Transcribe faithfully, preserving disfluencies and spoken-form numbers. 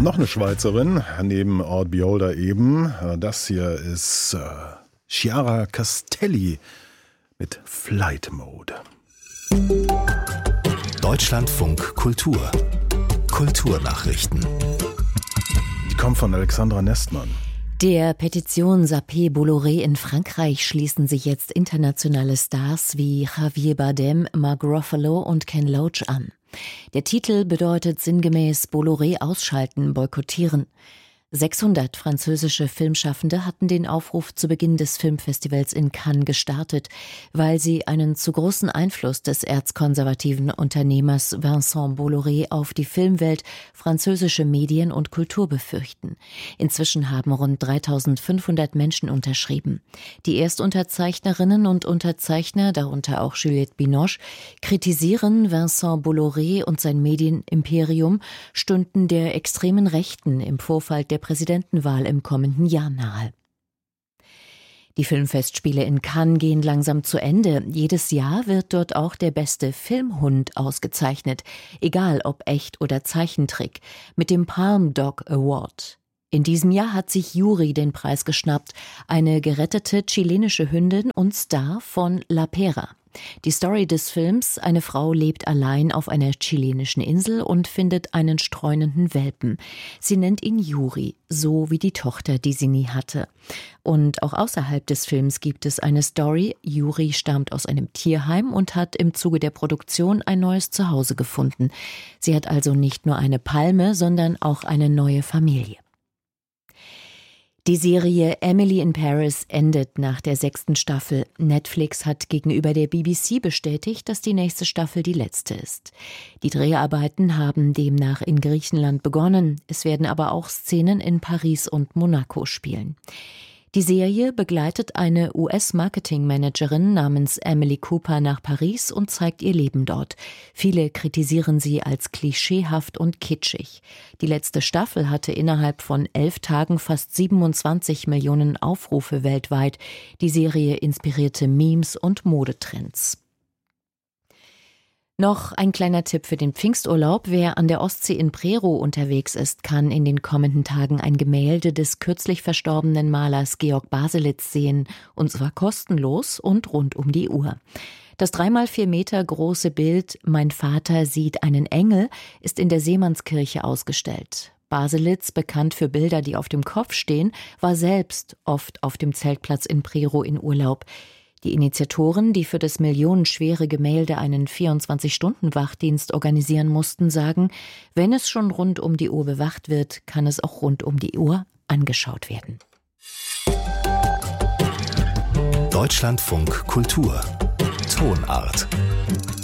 Noch eine Schweizerin, neben Art Beholder eben. Das hier ist äh, Chiara Castelli mit Flight Mode. Deutschlandfunk Kultur. Kulturnachrichten. Die kommen von Alexandra Nestmann. Der Petition Sapé Bolloré in Frankreich schließen sich jetzt internationale Stars wie Javier Bardem, Mark Ruffalo und Ken Loach an. Der Titel bedeutet sinngemäß Bolloré ausschalten, boykottieren. sechshundert französische Filmschaffende hatten den Aufruf zu Beginn des Filmfestivals in Cannes gestartet, weil sie einen zu großen Einfluss des erzkonservativen Unternehmers Vincent Bolloré auf die Filmwelt, französische Medien und Kultur befürchten. Inzwischen haben rund dreitausendfünfhundert Menschen unterschrieben. Die Erstunterzeichnerinnen und Unterzeichner, darunter auch Juliette Binoche, kritisieren, Vincent Bolloré und sein Medienimperium stünden der extremen Rechten im Vorfall der Präsidentenwahl im kommenden Jahr nahe. Die Filmfestspiele in Cannes gehen langsam zu Ende. Jedes Jahr wird dort auch der beste Filmhund ausgezeichnet, egal ob echt oder Zeichentrick, mit dem Palm Dog Award. In diesem Jahr hat sich Yuri den Preis geschnappt, eine gerettete chilenische Hündin und Star von La Pera. Die Story des Films: Eine Frau lebt allein auf einer chilenischen Insel und findet einen streunenden Welpen. Sie nennt ihn Yuri, so wie die Tochter, die sie nie hatte. Und auch außerhalb des Films gibt es eine Story. Yuri stammt aus einem Tierheim und hat im Zuge der Produktion ein neues Zuhause gefunden. Sie hat also nicht nur eine Palme, sondern auch eine neue Familie. Die Serie Emily in Paris endet nach der sechsten Staffel. Netflix hat gegenüber der B B C bestätigt, dass die nächste Staffel die letzte ist. Die Dreharbeiten haben demnach in Griechenland begonnen. Es werden aber auch Szenen in Paris und Monaco spielen. Die Serie begleitet eine U S-Marketing-Managerin namens Emily Cooper nach Paris und zeigt ihr Leben dort. Viele kritisieren sie als klischeehaft und kitschig. Die letzte Staffel hatte innerhalb von elf Tagen fast siebenundzwanzig Millionen Aufrufe weltweit. Die Serie inspirierte Memes und Modetrends. Noch ein kleiner Tipp für den Pfingsturlaub. Wer an der Ostsee in Prerow unterwegs ist, kann in den kommenden Tagen ein Gemälde des kürzlich verstorbenen Malers Georg Baselitz sehen, und zwar kostenlos und rund um die Uhr. Das dreimal vier Meter große Bild »Mein Vater sieht einen Engel« ist in der Seemannskirche ausgestellt. Baselitz, bekannt für Bilder, die auf dem Kopf stehen, war selbst oft auf dem Zeltplatz in Prerow in Urlaub. Die Initiatoren, die für das millionenschwere Gemälde einen vierundzwanzig-Stunden-Wachdienst organisieren mussten, sagen, wenn es schon rund um die Uhr bewacht wird, kann es auch rund um die Uhr angeschaut werden. Deutschlandfunk Kultur. Tonart.